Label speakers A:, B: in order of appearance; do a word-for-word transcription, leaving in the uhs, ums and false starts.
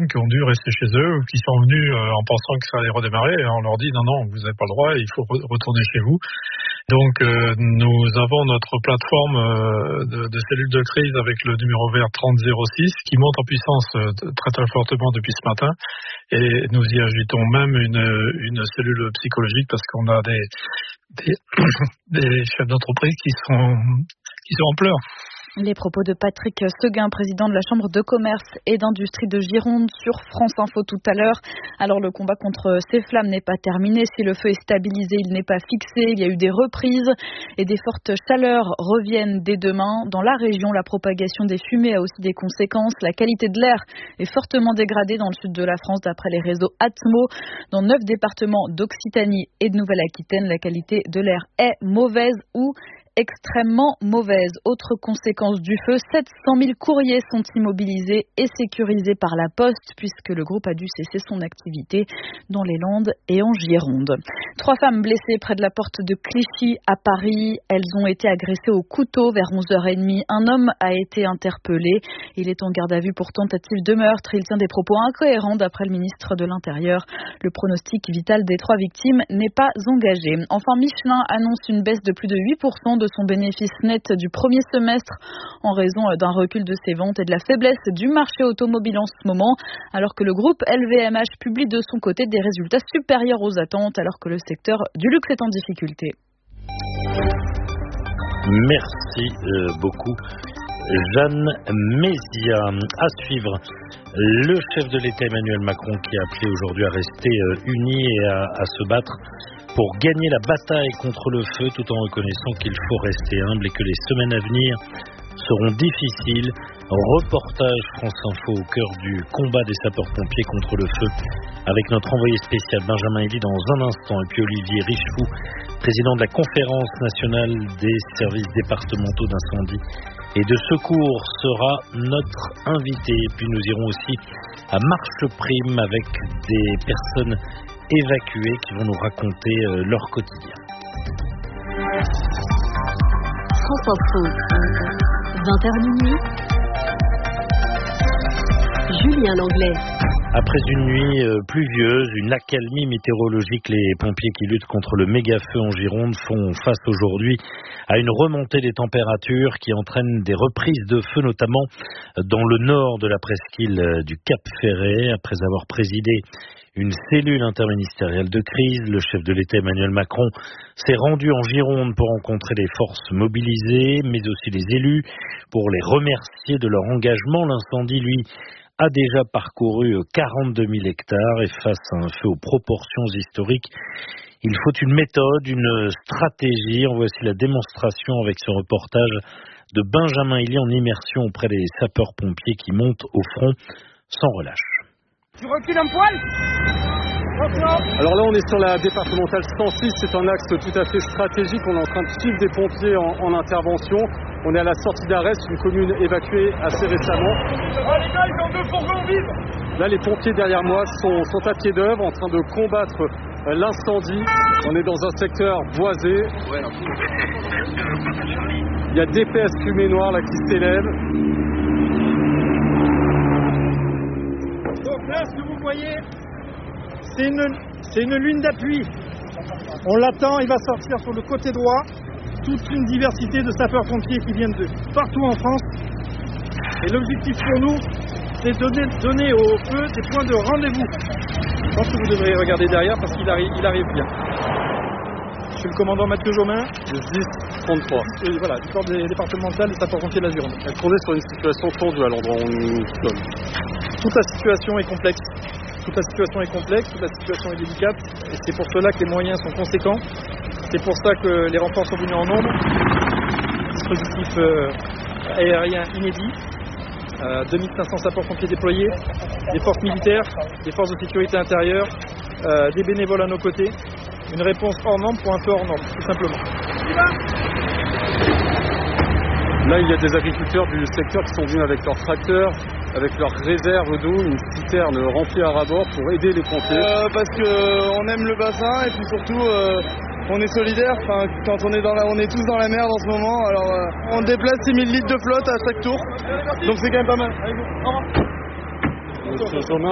A: personnes qui ont dû rester chez eux ou qui sont venus en pensant que ça allait redémarrer et on leur dit non, non, vous n'avez pas le droit, il faut retourner chez vous. Donc euh, nous avons notre plateforme euh, de, de cellules de crise avec le numéro vert trente zéro six qui monte en puissance euh, très très fortement depuis ce matin et nous y ajoutons même une, une cellule psychologique parce qu'on a des, des, des chefs d'entreprise qui sont, qui sont en pleurs.
B: Les propos de Patrick Seguin, président de la Chambre de commerce et d'industrie de Gironde sur France Info tout à l'heure. Alors le combat contre ces flammes n'est pas terminé. Si le feu est stabilisé, il n'est pas fixé. Il y a eu des reprises et des fortes chaleurs reviennent dès demain. Dans la région, la propagation des fumées a aussi des conséquences. La qualité de l'air est fortement dégradée dans le sud de la France d'après les réseaux Atmo. Dans neuf départements d'Occitanie et de Nouvelle-Aquitaine, la qualité de l'air est mauvaise ou extrêmement mauvaise. Autre conséquence du feu, sept cent mille courriers sont immobilisés et sécurisés par la Poste puisque le groupe a dû cesser son activité dans les Landes et en Gironde. Trois femmes blessées près de la porte de Clichy à Paris. Elles ont été agressées au couteau vers onze heures trente. Un homme a été interpellé. Il est en garde à vue pour tentative de meurtre. Il tient des propos incohérents d'après le ministre de l'Intérieur. Le pronostic vital des trois victimes n'est pas engagé. Enfin, Michelin annonce une baisse de plus de huit pour cent de son bénéfice net du premier semestre en raison d'un recul de ses ventes et de la faiblesse du marché automobile en ce moment, alors que le groupe L V M H publie de son côté des résultats supérieurs aux attentes, alors que le secteur du luxe est en difficulté.
C: Merci euh, beaucoup. Jeanne Mézia. À suivre, le chef de l'État Emmanuel Macron qui a appelé aujourd'hui à rester euh, unis et à, à se battre pour gagner la bataille contre le feu tout en reconnaissant qu'il faut rester humble et que les semaines à venir seront difficiles. Reportage France Info au cœur du combat des sapeurs-pompiers contre le feu avec notre envoyé spécial Benjamin Elie dans un instant et puis Olivier Richefou, président de la Conférence nationale des services départementaux d'incendie et de secours, sera notre invité. Et puis nous irons aussi à Marcheprime avec des personnes évacués qui vont nous raconter euh, leur quotidien.
D: France Info, vingt heures minuit, Julien Langlais.
C: Après une nuit euh, pluvieuse, une accalmie météorologique, les pompiers qui luttent contre le méga-feu en Gironde font face aujourd'hui à une remontée des températures qui entraîne des reprises de feu, notamment dans le nord de la presqu'île du Cap-Ferret. Après avoir présidé une cellule interministérielle de crise, le chef de l'État Emmanuel Macron s'est rendu en Gironde pour rencontrer les forces mobilisées, mais aussi les élus, pour les remercier de leur engagement. L'incendie, lui, a déjà parcouru quarante-deux mille hectares et face à un feu aux proportions historiques, il faut une méthode, une stratégie. En voici la démonstration avec ce reportage de Benjamin Elie en immersion auprès des sapeurs-pompiers qui montent au front sans relâche.
E: Tu recules un poil ?
F: Alors là, on est sur la départementale cent six, c'est un axe tout à fait stratégique. On est en train de suivre des pompiers en, en intervention. On est à la sortie d'Arès, une commune évacuée assez récemment.
E: Oh les gars, ils ont deux fourgons vides.
F: Là, les pompiers derrière moi sont, sont à pied d'œuvre en train de combattre l'incendie. On est dans un secteur boisé. Il y a d'épaisses fumées noires là qui s'élèvent.
E: Donc là, ce que vous voyez, c'est une, c'est une lune d'appui. On l'attend, il va sortir sur le côté droit. Toute une diversité de sapeurs-pompiers qui viennent de partout en France. Et l'objectif pour nous, c'est de donner, donner au feu des points de rendez-vous. Je pense que vous devriez regarder derrière parce qu'il arrive, il arrive bien. Je suis le commandant Mathieu Jomain.
F: Le dix trente-trois.
E: Et voilà, du corps départemental des sapeurs-pompiers de la Gironde.
F: On est sur une situation tendue à l'endroit où nous sommes.
E: Toute la situation est complexe. Toute la situation est complexe, toute la situation est délicate. Et c'est pour cela que les moyens sont conséquents. C'est pour ça que les renforts sont venus en nombre. Dispositif euh, aérien inédit. Euh, deux mille cinq cents sapeurs-pompiers déployés. Des forces militaires, des forces de sécurité intérieure, euh, des bénévoles à nos côtés. Une réponse hors norme pour un feu hors norme, tout simplement.
F: Là, il y a des agriculteurs du secteur qui sont venus avec leurs tracteurs, avec leurs réserves d'eau, une citerne remplie à ras-bord pour aider les pompiers.
G: Euh, parce qu'on aime le bassin et puis surtout euh, on est solidaires. Enfin, quand on est, dans la, on est tous dans la merde en ce moment, alors euh, on déplace six mille litres de flotte à chaque tour, donc c'est quand même pas mal. Allez, au revoir.